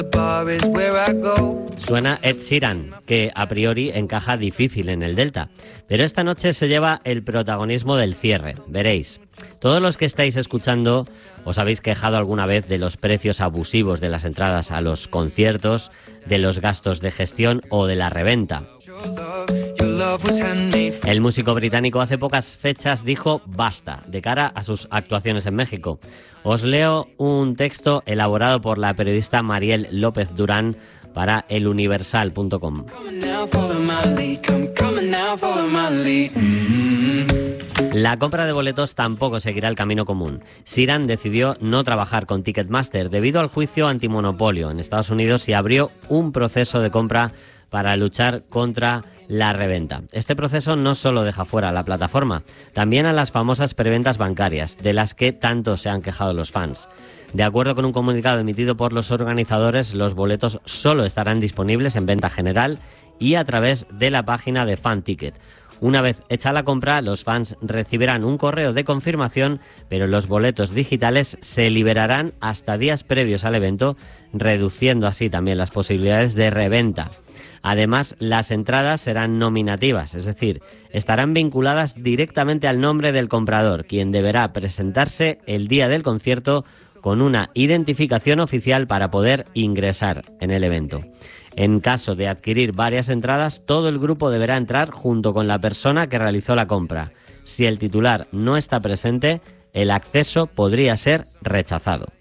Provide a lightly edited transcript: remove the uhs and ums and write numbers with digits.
Suena Ed Sheeran, que a priori encaja difícil en el Delta, pero esta noche se lleva el protagonismo del cierre, veréis. Todos los que estáis escuchando os habéis quejado alguna vez de los precios abusivos de las entradas a los conciertos, de los gastos de gestión o de la reventa. El músico británico hace pocas fechas dijo basta de cara a sus actuaciones en México. Os leo un texto elaborado por la periodista Mariel López Durán para eluniversal.com. La compra de boletos tampoco seguirá el camino común. Sheeran decidió no trabajar con Ticketmaster debido al juicio antimonopolio en Estados Unidos y abrió un proceso de compra para luchar contra la reventa. Este proceso no solo deja fuera a la plataforma, también a las famosas preventas bancarias, de las que tanto se han quejado los fans. De acuerdo con un comunicado emitido por los organizadores, los boletos solo estarán disponibles en venta general y a través de la página de FanTicket. Una vez hecha la compra, los fans recibirán un correo de confirmación, pero los boletos digitales se liberarán hasta días previos al evento, reduciendo así también las posibilidades de reventa. Además, las entradas serán nominativas, es decir, estarán vinculadas directamente al nombre del comprador, quien deberá presentarse el día del concierto con una identificación oficial para poder ingresar en el evento. En caso de adquirir varias entradas, todo el grupo deberá entrar junto con la persona que realizó la compra. Si el titular no está presente, el acceso podría ser rechazado.